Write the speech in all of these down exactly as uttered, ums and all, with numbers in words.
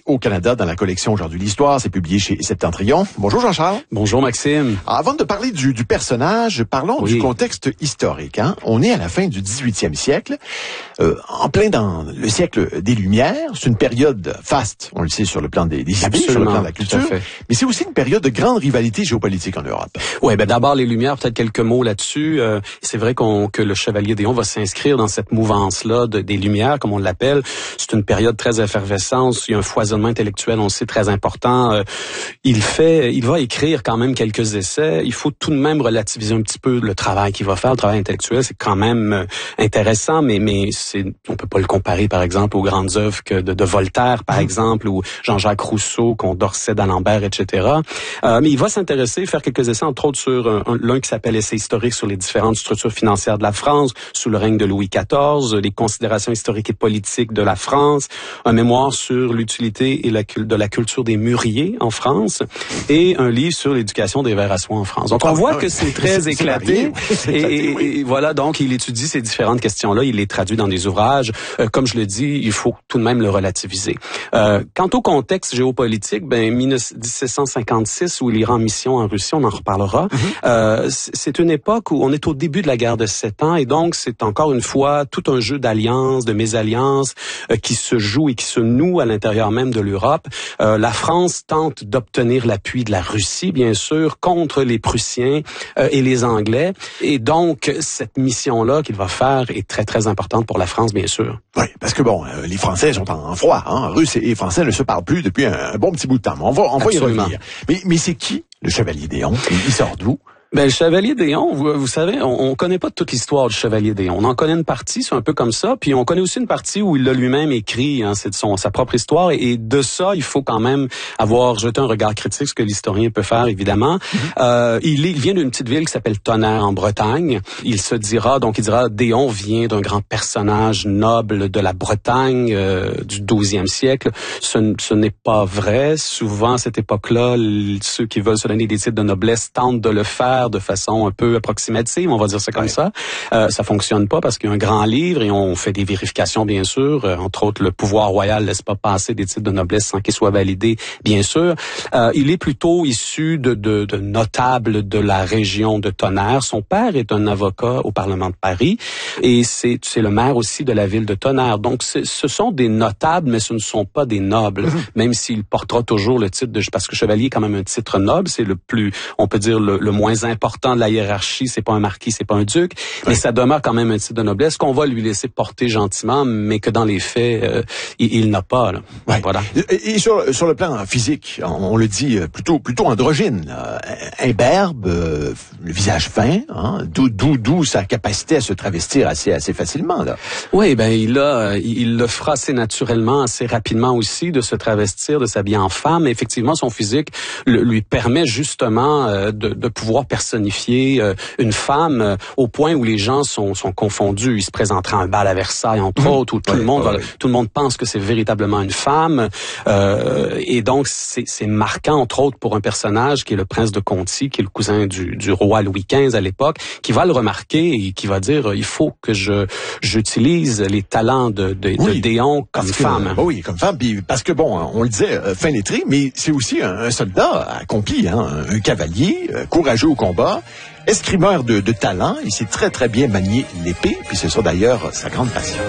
au Canada dans la collection Aujourd'hui l'Histoire. C'est publié chez Septentrion. Bonjour Jean-Charles. Bonjour Maxime. Alors, avant de parler du, du personnage, parlons oui. du contexte historique. Hein? On est à la fin du dix-huitième siècle, euh, en plein dans le siècle des Lumières. C'est une période faste, on le sait, sur le plan des, des idées, sur le plan de la culture. Mais c'est aussi une période de grande rivalité géopolitique en Europe. Oui, ben d'abord les Lumières, peut-être quelques mots là-dessus. Euh, c'est vrai qu'on que le Chevalier d'Éon va s'inscrire dans cette mouvance-là de, des Lumières, comme on l'appelle. C'est une période très effervescente. Il y a un foisonnement intellectuel, on le sait, très important. Euh, il fait, il va écrire quand même quelques essais. Il faut tout de même relativiser un petit peu le travail qu'il va faire. Le travail intellectuel, c'est quand même euh, intéressant, mais mais c'est, on peut pas le comparer, par exemple, aux grandes œuvres que de, de Voltaire, par mmh. exemple, ou Jean-Jacques Rousseau, Condorcet, d'Alembert, et cetera. Euh, mais il va s'intéresser, faire quelques essais, entre autres sur un, un, l'un qui s'appelle Essai historique sur les différentes structures financières de la France sous le règne de Louis quatorze, les considérations historiques et politiques de la France, un mémoire sur l'utilité et la, de la culture des mûriers en France, et un livre sur l'éducation des vers à soie en France. Donc on voit que c'est très c'est, éclaté, c'est et, et, oui. et voilà, donc il étudie ces différentes questions-là, il les traduit dans des ouvrages. Euh, comme je le dis, il faut tout de même le relativiser. Euh, quant au contexte géopolitique, ben dix-sept cent cinquante-six, où il ira en mission en Russie, on en reparlera. Mm-hmm. Euh, c'est une époque où on est au début de la guerre de sept ans, et donc c'est encore une fois tout un jeu d'alliances, de mésalliances euh, qui se joue et qui se noue à l'intérieur même de l'Europe. Euh, la France tente d'obtenir l'appui de la Russie, bien sûr, contre les Prussiens euh, et les Anglais. Et donc, cette mission-là qu'il va faire est très, très importante pour la France, bien sûr. Oui, parce que bon, euh, les Français sont en froid. Hein? Russes et Français ne se parlent plus depuis un, un bon petit bout de temps. On va, on va y revenir. Mais, mais c'est qui, le Chevalier d'Éon? Il sort d'où? Ben, le Chevalier d'Éon, vous, vous savez, on, on connaît pas toute l'histoire du Chevalier d'Éon. On en connaît une partie, c'est un peu comme ça, puis on connaît aussi une partie où il l'a lui-même écrit, hein, c'est de son, sa propre histoire, et, et de ça, il faut quand même avoir jeté un regard critique, ce que l'historien peut faire, évidemment. Mm-hmm. Euh, il, est, il vient d'une petite ville qui s'appelle Tonnerre, en Bretagne. Il se dira, donc il dira, D'Éon vient d'un grand personnage noble de la Bretagne euh, du douzième siècle. Ce, ce n'est pas vrai. Souvent, à cette époque-là, ceux qui veulent se donner des titres de noblesse tentent de le faire de façon un peu approximative, on va dire ça comme ouais. ça. Euh, ça fonctionne pas parce qu'il y a un grand livre et on fait des vérifications, bien sûr. Euh, entre autres, le pouvoir royal laisse pas passer des titres de noblesse sans qu'ils soient validés, bien sûr. Euh, il est plutôt issu de, de, de notables de la région de Tonnerre. Son père est un avocat au Parlement de Paris et c'est, c'est le maire aussi de la ville de Tonnerre. Donc, ce sont des notables, mais ce ne sont pas des nobles, mm-hmm. même s'il portera toujours le titre de... Parce que chevalier est quand même un titre noble, c'est le plus, on peut dire, le, le moins important de la hiérarchie, c'est pas un marquis, c'est pas un duc, oui. mais ça demeure quand même un titre de noblesse qu'on va lui laisser porter gentiment, mais que dans les faits, euh, il, il n'a pas. Là. Oui. Voilà. Et, et sur, sur le plan physique, on, on le dit plutôt plutôt androgyne, là. Imberbe, euh, le visage fin, hein, d'où, d'où, d'où sa capacité à se travestir assez assez facilement. Là. Oui, ben il a, il, il le fera assez naturellement, assez rapidement aussi de se travestir, de s'habiller en femme. Et effectivement, son physique le, lui permet justement euh, de, de pouvoir personnifier euh, une femme euh, au point où les gens sont, sont confondus. Il se présentera à un bal à Versailles, entre mmh. autres, où tout, ouais, le monde ouais. va, tout le monde pense que c'est véritablement une femme. Euh, et donc, c'est, c'est marquant, entre autres, pour un personnage qui est le prince de Conti, qui est le cousin du, du roi Louis quinze à l'époque, qui va le remarquer et qui va dire, il faut que je j'utilise les talents de, de, oui, de D'Éon comme femme. Que, oui, comme femme. Puis parce que, bon, on le disait, euh, fin lettré, mais c'est aussi un, un soldat accompli, hein, un cavalier, euh, courageux au combat, escrimeur de, de talent, il sait très très bien manier l'épée, puis c'est ça d'ailleurs sa grande passion.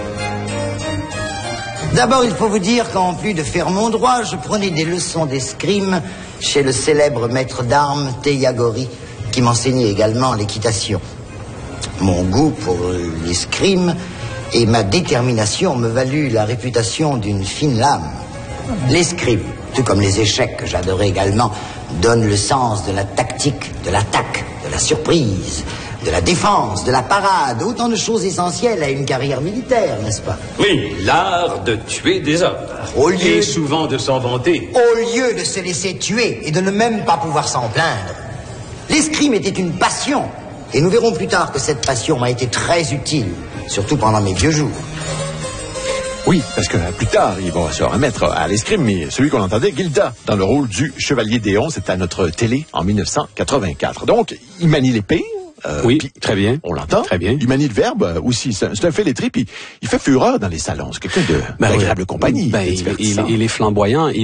D'abord, il faut vous dire qu'en plus de faire mon droit, je prenais des leçons d'escrime chez le célèbre maître d'armes Teyagori, qui m'enseignait également l'équitation. Mon goût pour l'escrime et ma détermination me valut la réputation d'une fine lame. L'escrime, tout comme les échecs que j'adorais également, donne le sens de la tactique, de l'attaque, de la surprise, de la défense, de la parade, autant de choses essentielles à une carrière militaire, n'est-ce pas? Oui, l'art de tuer des hommes. Au lieu et souvent de s'en vanter. Au lieu de se laisser tuer et de ne même pas pouvoir s'en plaindre. L'escrime était une passion, et nous verrons plus tard que cette passion m'a été très utile, surtout pendant mes vieux jours. Oui, parce que plus tard, il va se remettre à l'escrime, mais celui qu'on entendait, Gilda, dans le rôle du Chevalier d'Éon, c'est à notre télé en dix-neuf cent quatre-vingt-quatre. Donc, il manie l'épée. Euh, oui, très bien. On l'entend. Très bien. Il manie le verbe aussi. C'est un, c'est un fait lettré, puis il fait fureur dans les salons. C'est quelqu'un de, ben, d'agréable oui. compagnie. Ben, il, il, il est flamboyant.